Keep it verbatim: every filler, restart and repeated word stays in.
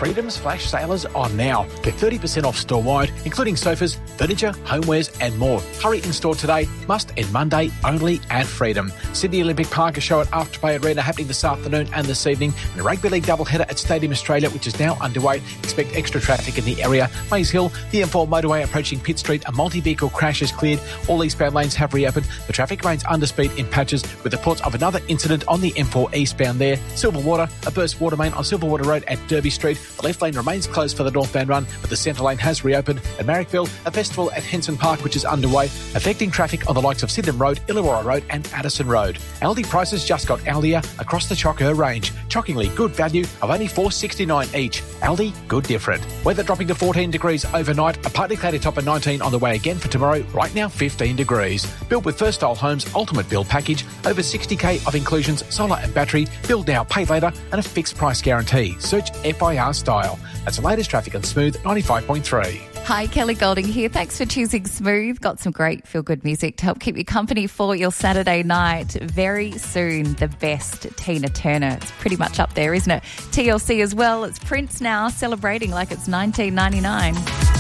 Freedom's flash sale is on now. Get thirty percent off store-wide, including sofas, furniture, homewares and more. Hurry in store today. Must end Monday only at Freedom. Sydney Olympic Park, a show at Afterpay Arena happening this afternoon and this evening. And a rugby league doubleheader at Stadium Australia, which is now underway. Expect extra traffic in the area. Mays Hill, the M four motorway approaching Pitt Street. A multi-vehicle crash is cleared. All eastbound lanes have reopened. The traffic remains under speed in patches with reports of another incident on the M four eastbound there. Silverwater, a burst water main on Silverwater Road at Derby Street. The left lane remains closed for the northbound run, but the centre lane has reopened. At Marrickville, a festival at Henson Park which is underway, affecting traffic on the likes of Sydenham Road, Illawarra Road and Addison Road. Aldi prices just got Aldier across the Chocker range. Shockingly good value of only four dollars sixty-nine each. Aldi, good different. Weather dropping to fourteen degrees overnight. A partly cloudy top of nineteen on the way again for tomorrow. Right now, fifteen degrees. Built with First Style Homes Ultimate Build Package. Over sixty k of inclusions, solar and battery. Build now, pay later and a fixed price guarantee. Search F I R Style. That's the latest traffic on Smooth ninety-five point three. Hi, Kelly Golding here. Thanks for choosing Smooth. Got some great feel-good music to help keep you company for your Saturday night. Very soon, the best Tina Turner. It's pretty much up there, isn't it? T L C as well. It's Prince now, celebrating like it's nineteen ninety-nine.